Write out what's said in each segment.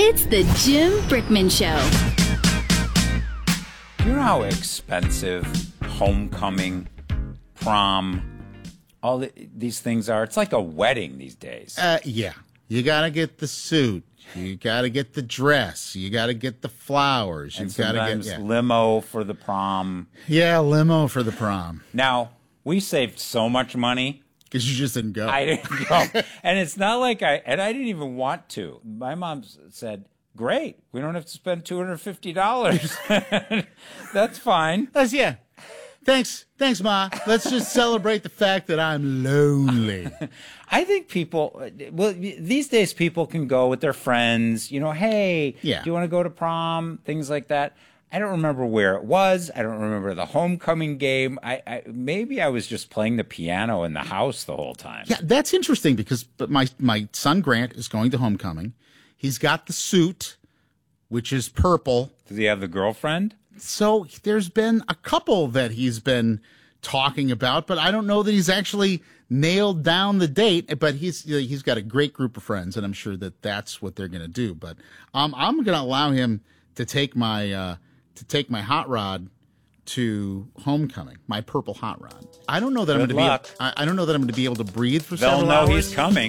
It's the Jim Brickman Show. You know how expensive homecoming, prom, these things are? It's like a wedding these days. Yeah. You got to get the suit. You got to get the dress. You got to get the flowers. And You've got to get limo for the prom. Yeah, limo for the prom. Now, we saved so much money. Because you just didn't go. I didn't go. And it's not like I didn't even want to. My mom said, great, we don't have to spend $250. That's fine. Yeah. Thanks, Ma. Let's just celebrate the fact that I'm lonely. I think these days people can go with their friends, hey, do you want to go to prom? Things like that. I don't remember where it was. I don't remember the homecoming game. Maybe I was just playing the piano in the house the whole time. Yeah, that's interesting because my son Grant is going to homecoming. He's got the suit, which is purple. Does he have the girlfriend? So there's been a couple that he's been talking about, but I don't know that he's actually nailed down the date. But he's got a great group of friends, and I'm sure that that's what they're going to do. But I'm going to allow him to take my hot rod to homecoming, my purple hot rod. I don't know that I'm going to be. I don't know that I'm going to be able to breathe for several hours. They'll know he's coming.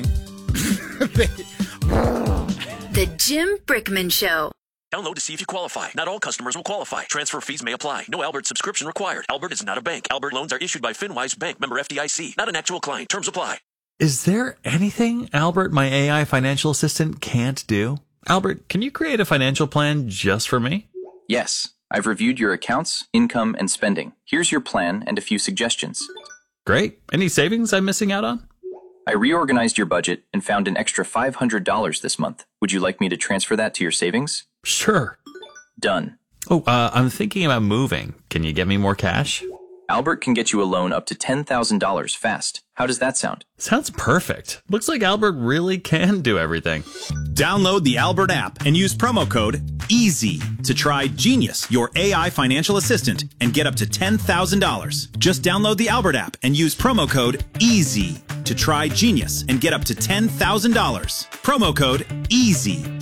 The Jim Brickman Show. Download to see if you qualify. Not all customers will qualify. Transfer fees may apply. No Albert subscription required. Albert is not a bank. Albert loans are issued by FinWise Bank, member FDIC. Not an actual client. Terms apply. Is there anything Albert, my AI financial assistant, can't do? Albert, can you create a financial plan just for me? Yes. I've reviewed your accounts, income, and spending. Here's your plan and a few suggestions. Great. Any savings I'm missing out on? I reorganized your budget and found an extra $500 this month. Would you like me to transfer that to your savings? Sure. Done. Oh, I'm thinking about moving. Can you get me more cash? Albert can get you a loan up to $10,000 fast. How does that sound? Sounds perfect. Looks like Albert really can do everything. Download the Albert app and use promo code EASY to try Genius, your AI financial assistant, and get up to $10,000. Just download the Albert app and use promo code EASY to try Genius and get up to $10,000. Promo code EASY.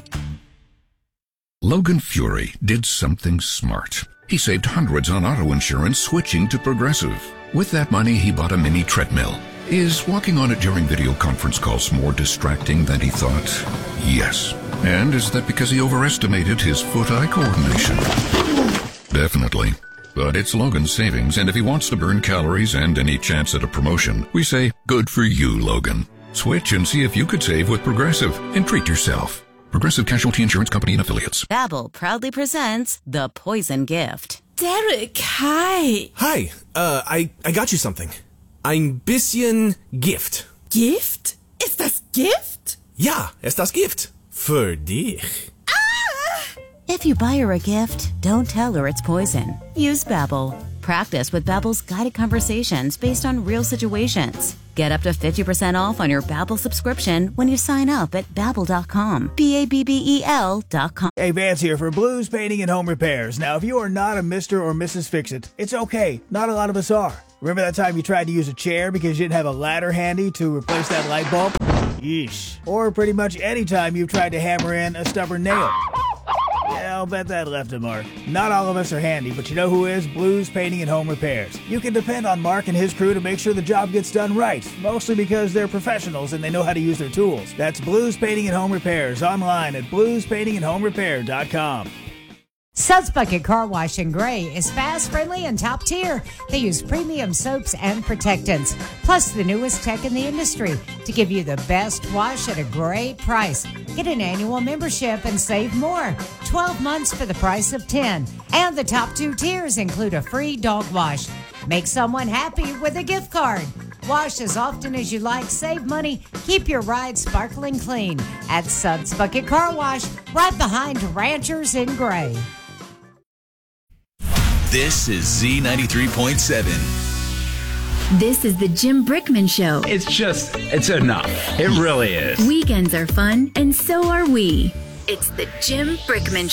Logan Fury did something smart. He saved hundreds on auto insurance switching to Progressive. With that money, he bought a mini treadmill. Is walking on it during video conference calls more distracting than he thought? Yes. And is that because he overestimated his foot-eye coordination? Definitely. But it's Logan's savings, and if he wants to burn calories and any chance at a promotion, we say, good for you, Logan. Switch and see if you could save with Progressive and treat yourself. Progressive Casualty Insurance Company and Affiliates. Babbel proudly presents The Poison Gift. Derek, hi. Hi, I got you something. Ein bisschen Gift. Gift? Ist das Gift? Ja, ist das Gift. Für dich. If you buy her a gift, don't tell her it's poison. Use Babbel. Practice with Babbel's guided conversations based on real situations. Get up to 50% off on your Babbel subscription when you sign up at Babbel.com. Babbel.com. Hey, Vance here for Blues Painting and Home Repairs. Now, if you are not a Mr. or Mrs. Fix-It, it's okay. Not a lot of us are. Remember that time you tried to use a chair because you didn't have a ladder handy to replace that light bulb? Yeesh. Or pretty much any time you've tried to hammer in a stubborn nail. Yeah, I'll bet that left a mark. Not all of us are handy, but you know who is? Blues Painting and Home Repairs. You can depend on Mark and his crew to make sure the job gets done right, mostly because they're professionals and they know how to use their tools. That's Blues Painting and Home Repairs online at bluespaintingandhomerepair.com. Suds Bucket Car Wash in Gray is fast, friendly, and top tier. They use premium soaps and protectants, plus the newest tech in the industry to give you the best wash at a great price. Get an annual membership and save more. 12 months for the price of 10. And the top 2 tiers include a free dog wash. Make someone happy with a gift card. Wash as often as you like, save money, keep your ride sparkling clean at Suds Bucket Car Wash, right behind Ranchers in Gray. This is Z93.7. This is the Jim Brickman Show. It's enough. It really is. Weekends are fun, and so are we. It's the Jim Brickman Show.